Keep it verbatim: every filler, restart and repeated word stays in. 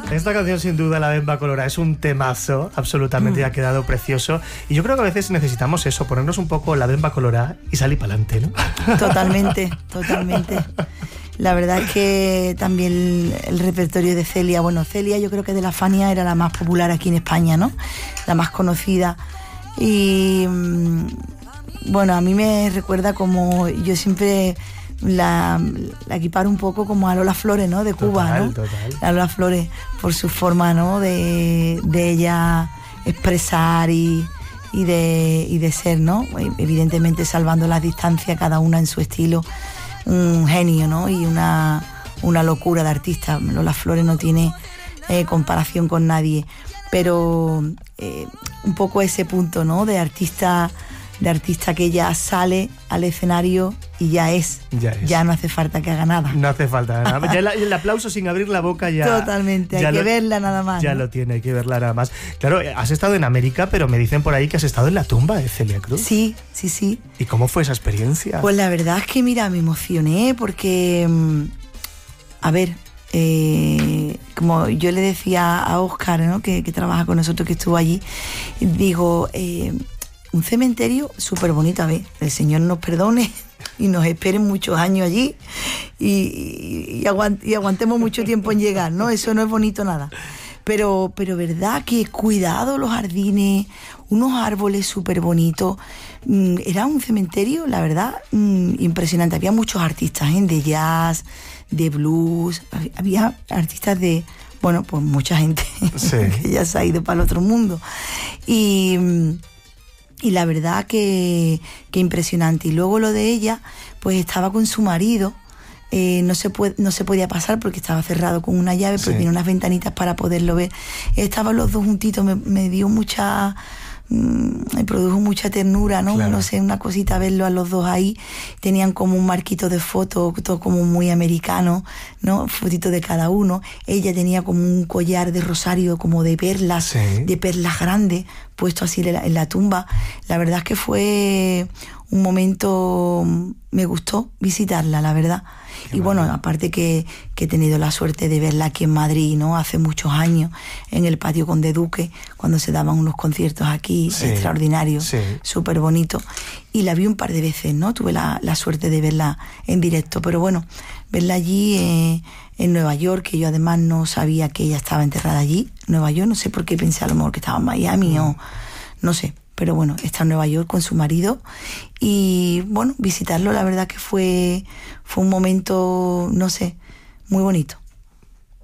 Esta canción sin duda, La Bemba Colorá, es un temazo, absolutamente, mm. ha quedado precioso. Y yo creo que a veces necesitamos eso, ponernos un poco la Bemba Colorá y salir para adelante, ¿no? Totalmente, totalmente. La verdad es que también el, el repertorio de Celia, bueno, Celia yo creo que de la Fania era la más popular aquí en España, ¿no? La más conocida. Y bueno, a mí me recuerda como yo siempre la, la equiparo un poco como a Lola Flores, ¿no? De Cuba, total, ¿no? Total. A Lola Flores, por su forma, ¿no? De, de ella expresar y, y, de, y de ser, ¿no? Evidentemente salvando las distancias, cada una en su estilo. Un genio, ¿no? Y una, una locura de artista. Lola Flores no tiene eh, comparación con nadie, pero eh, un poco ese punto, ¿no? De artista, de artista que ya sale al escenario y ya es. Ya es. Ya no hace falta que haga nada. No hace falta nada. Ya el, el aplauso sin abrir la boca ya... Totalmente, hay ya que lo, verla nada más. Ya ¿no? lo tiene, hay que verla nada más. Claro, has estado en América, pero me dicen por ahí que has estado en la tumba de Celia Cruz. Sí, sí, sí. ¿Y cómo fue esa experiencia? Pues la verdad es que, mira, me emocioné porque, a ver, eh, como yo le decía a Óscar, ¿no? que, que trabaja con nosotros, que estuvo allí, digo, eh, un cementerio súper bonito, a ver, el Señor nos perdone y nos esperen muchos años allí y, y, y, aguant, y aguantemos mucho tiempo en llegar, ¿no? Eso no es bonito nada. Pero, pero verdad que cuidado los jardines, unos árboles súper bonitos. Era un cementerio, la verdad, impresionante. Había muchos artistas, ¿eh? De jazz, de blues, había artistas de, bueno, pues mucha gente sí. que ya se ha ido para el otro mundo. Y... Y la verdad que, que impresionante. Y luego lo de ella, pues estaba con su marido, eh, no, se puede, no se podía pasar porque estaba cerrado con una llave, pero sí. Tiene unas ventanitas para poderlo ver. Estaban los dos juntitos, me, me dio mucha... me produjo mucha ternura, ¿no? Claro. No sé, una cosita verlo a los dos ahí. Tenían como un marquito de fotos, todo como muy americano, ¿no? Fotito de cada uno. Ella tenía como un collar de rosario, como de perlas, sí. de perlas grandes, puesto así en la, en la tumba. La verdad es que fue un momento, me gustó visitarla, la verdad. Qué y bueno, aparte que, que he tenido la suerte de verla aquí en Madrid, ¿no? Hace muchos años, en el patio Conde Duque, cuando se daban unos conciertos aquí, sí, extraordinarios, sí. súper bonitos. Y la vi un par de veces, ¿no? Tuve la, la suerte de verla en directo. Pero bueno, verla allí eh, en Nueva York, que yo además no sabía que ella estaba enterrada allí. Nueva York, no sé por qué pensé a lo mejor que estaba en Miami mm. o no sé. Pero bueno, está en Nueva York con su marido y bueno, visitarlo la verdad que fue, fue un momento, no sé, muy bonito.